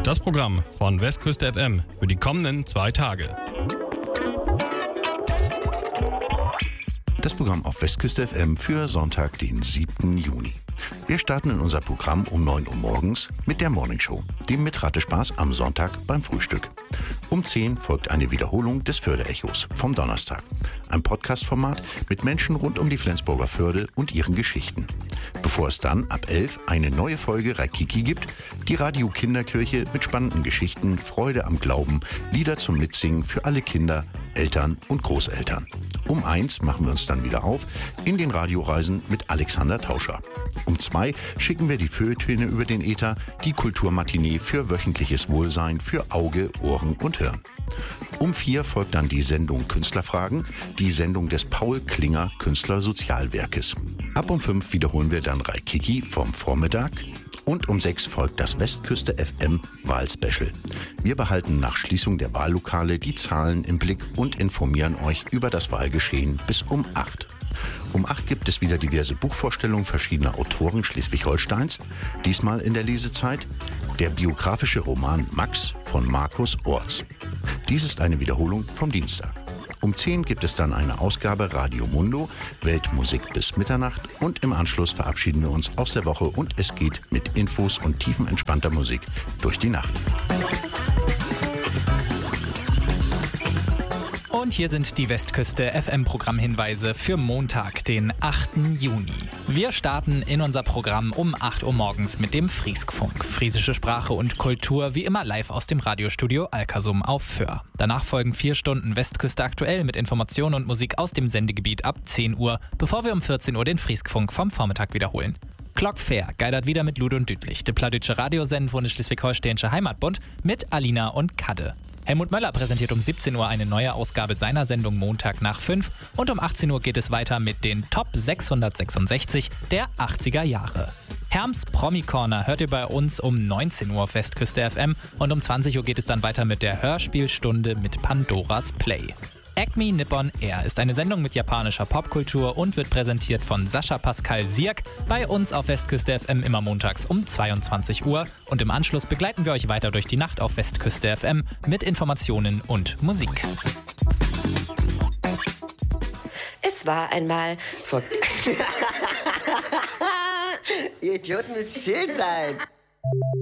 Das Programm von Westküste FM für die kommenden 2 Tage. Das Programm auf Westküste FM für Sonntag, den 7. Juni. Wir starten in unser Programm um 9 Uhr morgens mit der Morning Show, dem Mitratespaß am Sonntag beim Frühstück. Um 10 folgt eine Wiederholung des Förde-Echos vom Donnerstag. Ein Podcast-Format mit Menschen rund um die Flensburger Förde und ihren Geschichten. Bevor es dann ab 11 eine neue Folge Raikiki gibt, die Radio Kinderkirche mit spannenden Geschichten, Freude am Glauben, Lieder zum Mitsingen für alle Kinder, Eltern und Großeltern. Um 1 machen wir uns dann wieder auf in den Radioreisen mit Alexander Tauscher. Um 2 schicken wir die Feuilletöne über den Äther, die Kulturmatinee für wöchentliches Wohlsein für Auge, Ohren und Hirn. Um 4 folgt dann die Sendung Künstlerfragen, die Sendung des Paul Klinger Künstlersozialwerkes. Ab um 5 wiederholen wir dann Raikiki vom Vormittag. Und um 6 folgt das Westküste FM Wahlspecial. Wir behalten nach Schließung der Wahllokale die Zahlen im Blick und informieren euch über das Wahlgeschehen bis um 8. Um 8 gibt es wieder diverse Buchvorstellungen verschiedener Autoren Schleswig-Holsteins. Diesmal in der Lesezeit der biografische Roman Max von Markus Orts. Dies ist eine Wiederholung vom Dienstag. Um 10 gibt es dann eine Ausgabe Radio Mundo, Weltmusik bis Mitternacht und im Anschluss verabschieden wir uns aus der Woche und es geht mit Infos und tiefenentspannter Musik durch die Nacht. Und hier sind die Westküste FM-Programmhinweise für Montag, den 8. Juni. Wir starten in unser Programm um 8 Uhr morgens mit dem Frieskfunk. Friesische Sprache und Kultur wie immer live aus dem Radiostudio Alkersum auf Föhr. Danach folgen 4 Stunden Westküste aktuell mit Informationen und Musik aus dem Sendegebiet ab 10 Uhr, bevor wir um 14 Uhr den Frieskfunk vom Vormittag wiederholen. Clock Fair geidert wieder mit Lude und Dütlich, der plattdeutsche Radiosend von der Schleswig-Holsteinische Heimatbund mit Alina und Kadde. Helmut Möller präsentiert um 17 Uhr eine neue Ausgabe seiner Sendung Montag nach 5 und um 18 Uhr geht es weiter mit den Top 666 der 80er Jahre. Herms Promi Corner hört ihr bei uns um 19 Uhr auf Westküste FM und um 20 Uhr geht es dann weiter mit der Hörspielstunde mit Pandoras Play. Acme Nippon Air ist eine Sendung mit japanischer Popkultur und wird präsentiert von Sascha Pascal Sierk bei uns auf Westküste FM immer montags um 22 Uhr. Und im Anschluss begleiten wir euch weiter durch die Nacht auf Westküste FM mit Informationen und Musik. Es war einmal vor... Ihr Idioten müsst still sein.